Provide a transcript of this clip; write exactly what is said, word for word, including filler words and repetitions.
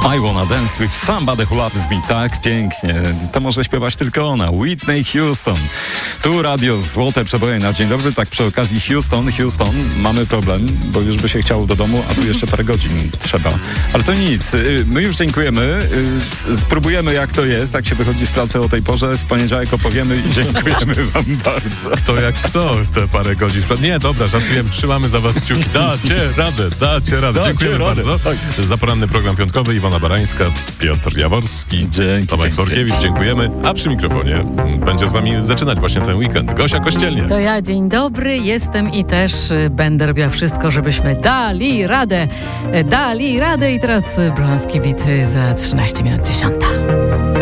I wanna dance with somebody who loves me. Tak pięknie. To może śpiewać tylko ona. Whitney Houston. Tu radio Złote Przeboje na dzień dobry. Tak przy okazji Houston, Houston, mamy problem, bo już by się chciało do domu, a tu jeszcze parę godzin trzeba. Ale to nic. My już dziękujemy. Spróbujemy jak to jest, jak się wychodzi z pracy o tej porze. W poniedziałek opowiemy i dziękujemy wam bardzo. Kto jak kto te parę godzin. Nie, dobra, żartujemy. Trzymamy za was kciuki. Dacie radę, dacie radę. Dacie Dziękujemy radę. bardzo. Tak. Za poranny program piątkowy Iwona Barańska, Piotr Jaworski, Dzięki, Tomek dzięki, Forkiewicz, dzięki. dziękujemy. A przy mikrofonie będzie z wami zaczynać właśnie ten weekend Gosia Kościelnie. To ja, dzień dobry, jestem i też y, będę robiła wszystko, żebyśmy dali radę. Y, Dali radę i teraz y, Brąski Bity za trzynaście minut dziesiąta.